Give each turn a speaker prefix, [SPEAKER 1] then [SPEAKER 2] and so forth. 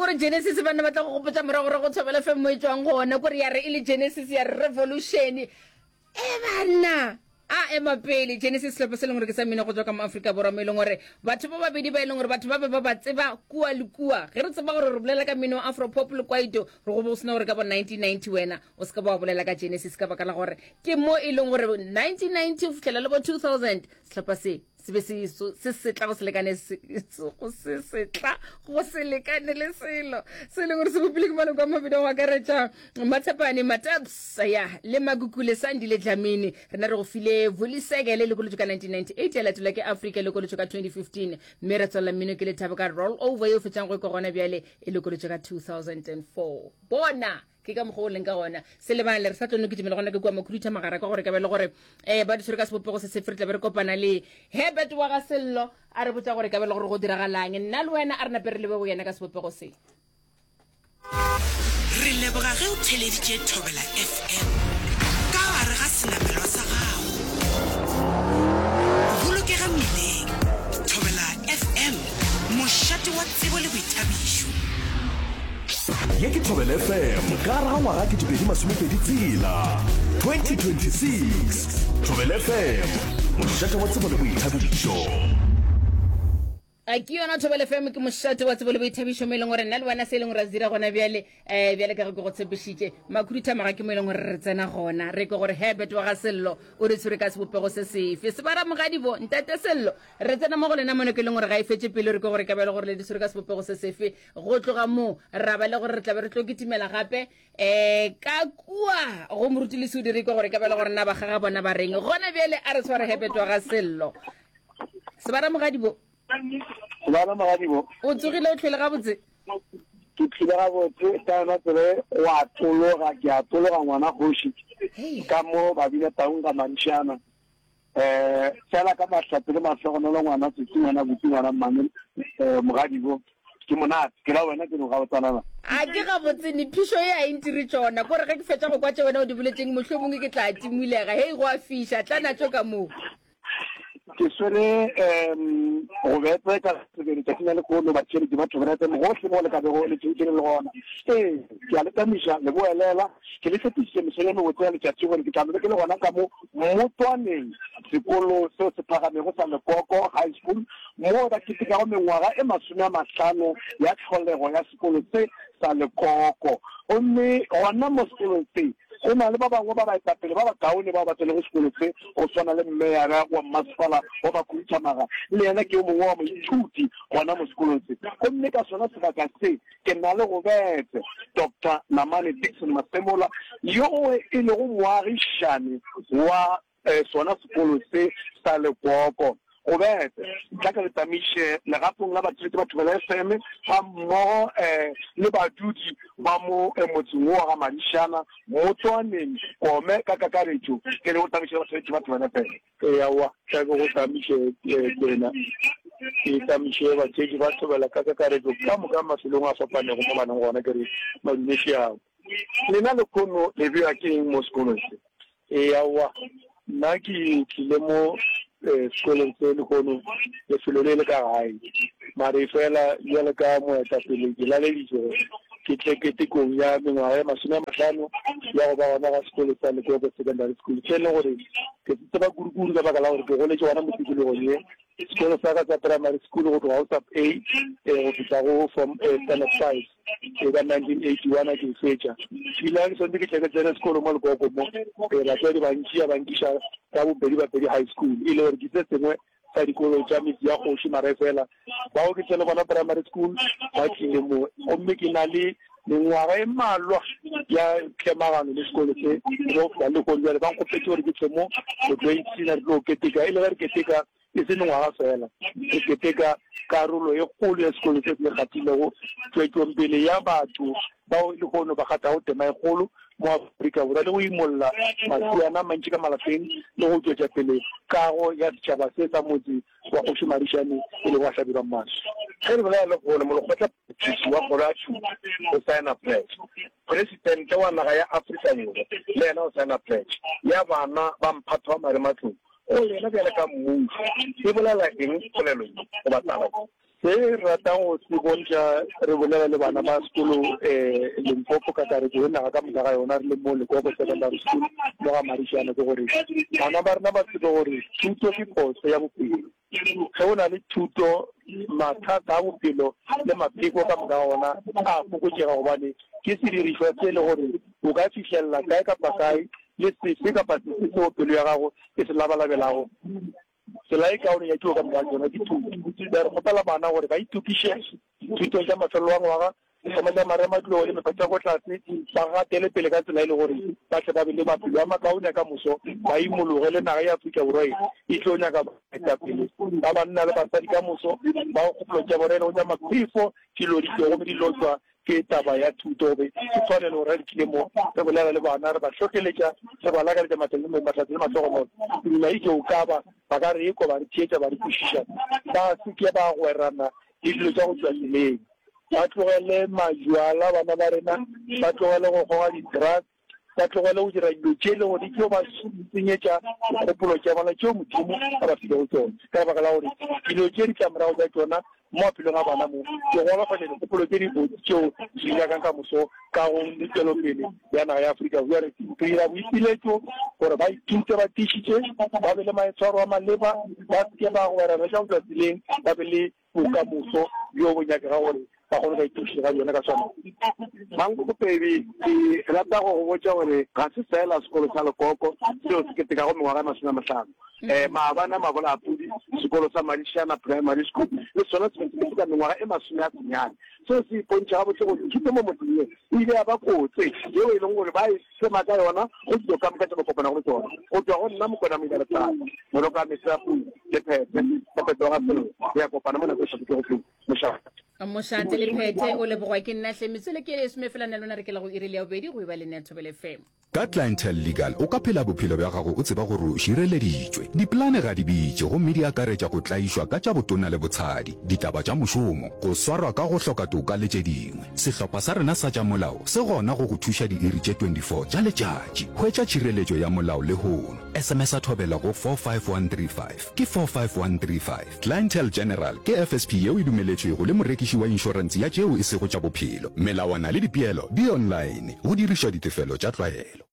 [SPEAKER 1] gore Genesis bana batla go gopotsa morago re go tshobela fe mo e tswang gona gore ya re ile Genesis ya revolution bana ema pele Genesis le pele gore ke sa mina go tswa ka mo Africa borwa mo ileng gore batho ba babedi ba ileng gore batho ba ba tseba kua le kua ge re tseba gore re bolela ka mino Afro pop le kwaito re go bosna gore ka bo 1990 wena o ska ba bolela ka Genesis ka baka la gore ke mo ileng gore 1990 o fitlela le bo 2000 slapa se setla go se lekane le selo se le gore se bopile ke maloko a mabedi wa karetša Matshepane Matabs ya le Magukule Sandile Dlamini re na re go file Vuliseke le lekolo ka 1998 ya latela ke Africa le lekolo ka 2015 mme re tswela mmino ke le thabo ka roll over yo fetsang go ikogona bjale e lekolo ka 2004 bona ke ka mogolo leng ka gona se le bana le re sa tlono ke dimela gona ke kwa Makhurita magara ka gore ka bele gore ba di ka sebopego se se fritla be re kopana le Herbert wa ga Sello a re botsa gore ka bele gore go diragalang nna le wena a re napere le bo yena ka sebopego se
[SPEAKER 2] re leboga ge o theleditše Thobela FM ka gare ga senamelo sa gago bolokega mmileng Thobela FM mošate wa tsebo le boithabišo
[SPEAKER 3] ye ke Thobela FM ka ra ngwaga ke 2026 Thobela FM mošate wa tsebo le boithabišo
[SPEAKER 1] ke yona Thobela FM ke mošate wa tsebo le boithabišo mo e leng gore nna le wena se e leng gore a dira gona bjale ka re go tshepešitše Makhurita maga ke mo e leng gore re tsena gona re ke gore Herbert wa ga Sello o re tshwere ka sebopego se sefe se bara mogadibo ntate Sello re tsena mo go lena mono ke leng gore ga e fetse pele re ke gore ka bele gore le di tshwere ka sebopego se sefe go tloga mo ra ba le gore re tlabe re tlo kitimela gape ka kua go moruti le se o dire ke gore ka bele gore na ba gaga bona ba reng gona bjale a re tshware Herbert wa ga Sello se bara mogadibo
[SPEAKER 4] Bana magadibo
[SPEAKER 1] o tsogile o tlhele ga botse
[SPEAKER 4] ke tlhile ga botse tana tsere wa tologa ke a tologa ngwana goshi ka mo ba bina taung ka manšana tsela ka mahlape le mahlogonolo ngwana tsengwana butsingwana mane mogadibo ke monate ke la wena ke no ga botsanana
[SPEAKER 1] a ke ga botse ni phisho e a intiri tsona gore ge ke fetsa go kwatse wena o di boletseng mohlomongwe ke tla timulega hei go a fisha tlana tso ka mo
[SPEAKER 4] ke swere go betsa ka tsebele tsa tsena le go no ba tsere di batho ba tsena go se mo le ka go le tsene le gona ke a le tamisha le boelela ke le fetise mesele mo tsela le tsa tsone ke tlamele ke le gona ka mo motwaneng sekolo se se phagame go sa Lekoko high school mo da ke ka go mengwaga e 50 ya tlholego ya sekolo se sa Lekoko o mme gona mo sekolong se go na le ba bangwe ba ba etapele ba ba kaone ba ba tsele go sekolo se go tswana le mmeyara wa masepala wa Makhurita maga le yena ke mongwe wa moithuti gona mo sekolong se go mme ka sona sebaka se ke na le go betse Dr. Namane Dixon Masemola yo e le go moagishane wa sona sekolo se sa Lekoko o betse ka ka tamishe le gapong la batho ba Thobela FM ba mo le badudi ba mo motseng wa ga Marishana mo tswaneng kome ka kakaretso ke le go tamishe ba Thobela FM ya wa ka go tamishe tsena ke tamishe ba tseji ba Thobela ka kakaretso ka mo ka maselong a fapane go bana gona ke re madumeshia lena le kono le bia ke mo sekolong ya wa nna ke tlile mo sekolong se le gono le felo le ka gae mare fela ya ka mo eta pele ke la le dijo ke tekong ya mengwaga ya 50 ya go ba gona ga sekolo sa Lekoko secondary school ke le gore ke tseba guruguru ka baka la gore ke go le tswana mo tikologong ye sekolo sa ka sa primary school go tloga go sub A go fitla go from standard 5 ka 1981 a ke fetša fila ke sonte ke tsena sekolo mo Lekoko mo batswadi bankisha ka bobedi high school ile gore ke sengwe sa dikolo tša metsi ya kgoši mare fela ba o ke tsele gona primary school ba tlile mo o mme ke na le mengwaga e malwa ya tlhemagano le sekolo se go fla le go le ba go petse gore ke tsemo go tsena re go keteka ile re keteka e se ngwaga fela ke keteka karolo e kgolo ya sekolo se le gatilego tswetsopele ya batho ba o le gono ba gata go tema e kgolo mo Afrika borwa le go imolla masiana mantši ka malapeng le go tswetša pele kago ya setšhaba se sa motse wa go Marishane e le wa hlabirwa maso ge re bolela le gone molokgotla phisi wa kgolatshu go sign pledge presidente wa naga ya Afrika borwa le yena o sign pledge ya bana ba mphatho wa marematlong o yena bjale ka mmušo e bolela eng polelo go batsana se ratang go se bontsha re bolela le bana ba sekolo Limpopo ka tare go nna ka mga ga yona re le mo Lekoko secondary school mo ga Marishana ke gore bana ba rena ba tsebe gore thuto ke koso ya bophelo ge o na le thuto mathata a bophelo le mapheko ka mga ona a fokotsega gobane ke sediriswa se le gore o ka fitlhelela kae kapa kae le sefe kapa sefe seo pelo ya gago e se labalabelago tsela e kaone ya tio ka mga tsona ke thuto re gopela bana gore ba itukiše thuto tša mafelelo a ngwaga sama tša marema tloo le mephatša go tlase ba gatele pele ka tsela e le gore ba tle ba be le maphelo a makaone ka moso ba imologe le naga ya Aforika Borwa e tlo nyaka baetapele ba banna le basadi ka moso ba go kgopolo tša bone le go nyama phefo dilo ditlogo di lotswa ke taba ya thuto be ke tshwanelo gore re kile mo re bolela le bana re ba hlokeletša re ba lakaletša matlhatsi le matlogomola mmila ikeo ka ba ka re eko ba re thietša ba re kwešiša ba seke ba gwerana le dilo tša go tswa tseleng ba tlogele majwala bana ba rena ba tlogele go goga di-drugs ba tlogele go dira dilo tše le gore keo ba tsenyetša dikgopolo tša bona tšeo modimo a ba file go tsone ka lebaka la gore dilo tše di tlamorago tša tsona mo maphelong a bana mo ke golafanya dikgopolo tše di botse tšeo di nyakang ka moso ka go tswelopele ya naga ya Aforika Borwa re dira boipiletšo gore ba ithute ba tišitše ba be le maitshwaro a maleba ba seke ba gwerana tša go tswa tseleng ba be le bokamoso bjo bo nyakega gore ba gone ba itušile ga yone ka sona Mankoko-Pedi ke rata go go botša gore ga se fela sekolo sa Lekoko seo se keteka go mengwaga ya 50 maabane a mabola a pudi sekolo sa Marishana primary school le sona se ka mengwaga e 90 seo se ipontšha ga botse gore thuto mo motseng e ile ya ba kotse yeo e leng gore ba e sema ka yona go dio ka moka tša ba kopana go tsona go tswa go nna Mokwena Modiba molo ka mesa pu le phete ka phetoga selo ya kopana mo nako e sa go tlo
[SPEAKER 1] mošate le phete o lebogwa ke nna tlhemetsele ke lesome fela na lona re ke la go irile ya bobedi go iba le Thobela FM
[SPEAKER 5] ka Clientele Legal o ka phela bophelo bja gago o tseba gore o šireleditšwe diplane ga di bitše gomme di akaretša go tlaišwa ka tša botona le botshadi ditaba tša mošomo go swarwa ka go hloka toka le tše dingwe sehlopha sa rena sa tša molao se gona go go thuša diiri tše 24 tša letšatši hwetša tšhireletšo ya molao le hono SMS a Thobela go 45135 ke 45135 Clientele General ke FSP yeo e dumeletšwego le morekiši wa inšorense ya tšeo e sego tša bophelo melawana le dipeelo di online go dirišwa ditefelo tša tlwaelo